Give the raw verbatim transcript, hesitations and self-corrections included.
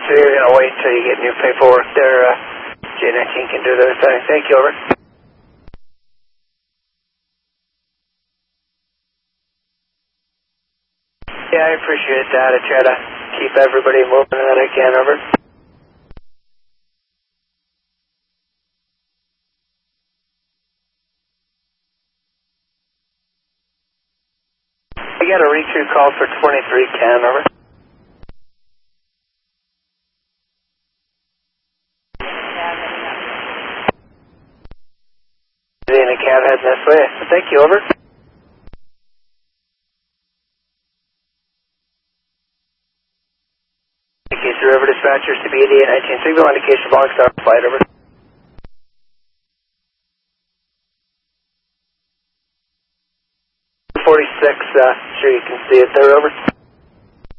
so you're going to wait until you get new paperwork there. Uh, J nineteen can do their thing. Thank you, over. Yeah, I appreciate that. I try to keep everybody moving that I can, over. I got a re-through call for twenty-three ten, over. In a cab heading this way. Thank you, over. Indication River Dispatcher, C B eighty-eight nineteen signal, indication Bronx Star flight, over. forty-six, uh, sure you can see it there, over.